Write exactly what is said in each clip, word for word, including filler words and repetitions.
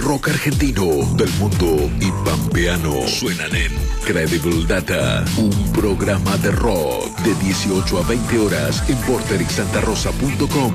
rock argentino, del mundo y pampeano suenan en Credible Data, un programa de rock de dieciocho a veinte horas en vorterix santa rosa punto com.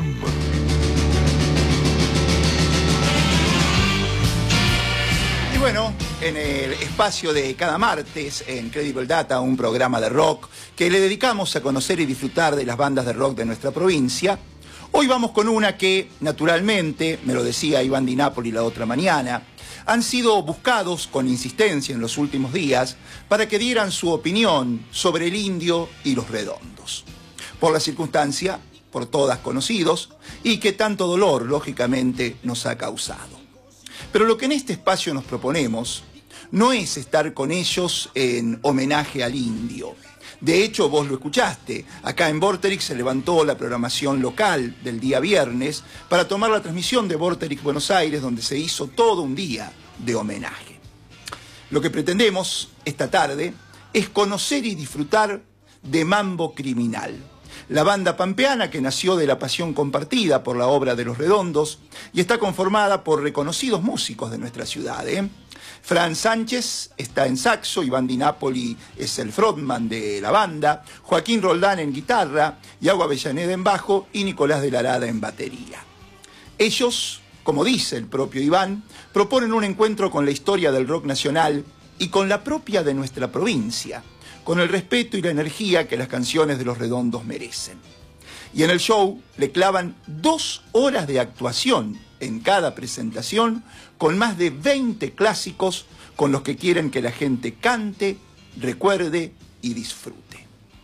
Y bueno, en el espacio de cada martes en Credible Data, un programa de rock que le dedicamos a conocer y disfrutar de las bandas de rock de nuestra provincia. Hoy vamos con una que, naturalmente, me lo decía Iván Di Napoli la otra mañana, han sido buscados con insistencia en los últimos días para que dieran su opinión sobre el Indio y los Redondos. Por la circunstancia, por todas conocidos, y que tanto dolor, lógicamente, nos ha causado. Pero lo que en este espacio nos proponemos no es estar con ellos en homenaje al Indio. De hecho, vos lo escuchaste, acá en Vorterix se levantó la programación local del día viernes para tomar la transmisión de Vorterix Buenos Aires, donde se hizo todo un día de homenaje. Lo que pretendemos esta tarde es conocer y disfrutar de Mambo Criminal, la banda pampeana que nació de la pasión compartida por la obra de Los Redondos y está conformada por reconocidos músicos de nuestra ciudad, ¿eh? Fran Sánchez está en saxo, Iván Di Napoli es el frontman de la banda, Joaquín Roldán en guitarra, Iago Avellaneda en bajo y Nicolás de la Arada en batería. Ellos, como dice el propio Iván, proponen un encuentro con la historia del rock nacional y con la propia de nuestra provincia, con el respeto y la energía que las canciones de Los Redondos merecen. Y en el show le clavan dos horas de actuación en cada presentación, con más de veinte clásicos con los que quieren que la gente cante, recuerde y disfrute.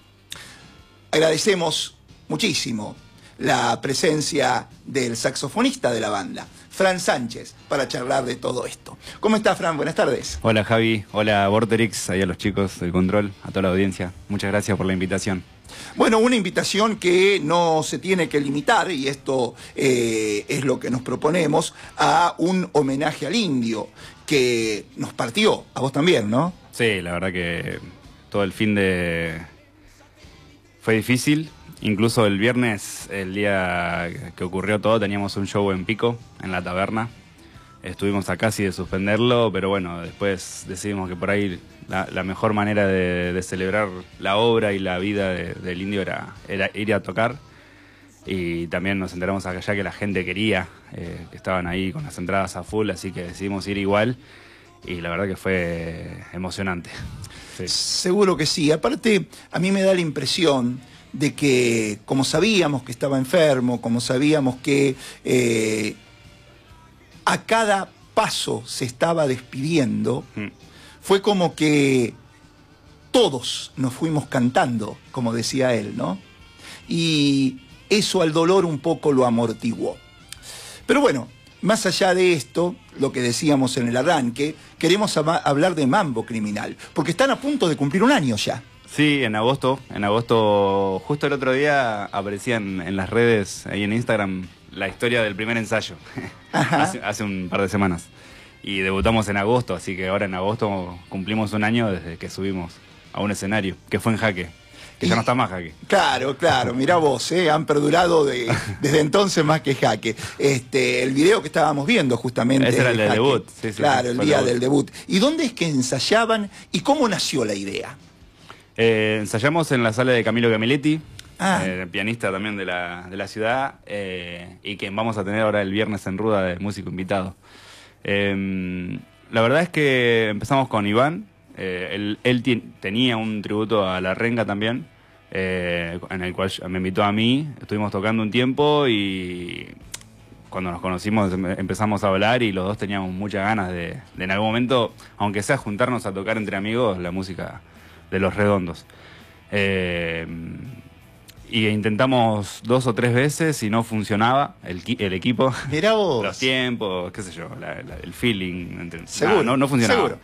Agradecemos muchísimo la presencia del saxofonista de la banda, Fran Sánchez, para charlar de todo esto. ¿Cómo estás, Fran? Buenas tardes. Hola, Javi. Hola, Vorterix, ahí a los chicos del control, a toda la audiencia. Muchas gracias por la invitación. Bueno, una invitación que no se tiene que limitar, y esto eh, es lo que nos proponemos, a un homenaje al Indio, que nos partió, a vos también, ¿no? Sí, la verdad que todo el fin de... fue difícil. Incluso el viernes, el día que ocurrió todo, teníamos un show en Pico, en la taberna. Estuvimos a casi de suspenderlo, pero bueno, después decidimos que por ahí la, la mejor manera de, de celebrar la obra y la vida de, del Indio era, era ir a tocar. Y también nos enteramos acá que la gente quería, eh, que estaban ahí con las entradas a full, así que decidimos ir igual. Y la verdad que fue emocionante. Sí. Seguro que sí. Aparte, a mí me da la impresión de que, como sabíamos que estaba enfermo, como sabíamos que eh, a cada paso se estaba despidiendo, mm. fue como que todos nos fuimos cantando, como decía él, ¿no? Y eso al dolor un poco lo amortiguó. Pero bueno, más allá de esto, lo que decíamos en el arranque, queremos hablar de Mambo Criminal, porque están a punto de cumplir un año ya. Sí, en agosto, en agosto, justo el otro día aparecían en las redes, ahí en Instagram, la historia del primer ensayo, hace, hace un par de semanas. Y debutamos en agosto, así que ahora en agosto cumplimos un año desde que subimos a un escenario, que fue en Jaque, que y, ya no está más Jaque. Claro, claro, mirá vos, ¿eh? Han perdurado de, desde entonces más que Jaque. Este, el video que estábamos viendo justamente. Ese era el del debut. Sí, sí, claro, el día del debut. ¿Y dónde es que ensayaban y cómo nació la idea? Eh, ensayamos en la sala de Camilo Camilletti, ah. eh, pianista también de la, de la ciudad, eh, y que vamos a tener ahora el viernes en Ruda de músico invitado. Eh, la verdad es que empezamos con Iván, eh, él, él tenía un tributo a La Renga también, eh, en el cual me invitó a mí, estuvimos tocando un tiempo y cuando nos conocimos empezamos a hablar y los dos teníamos muchas ganas de, de en algún momento, aunque sea juntarnos a tocar entre amigos, la música de Los Redondos. Eh, y intentamos dos o tres veces y no funcionaba el, el equipo. Mirá vos. Los tiempos, qué sé yo, la, la, el feeling. Entre, seguro, nah, no, no funcionaba. Seguro.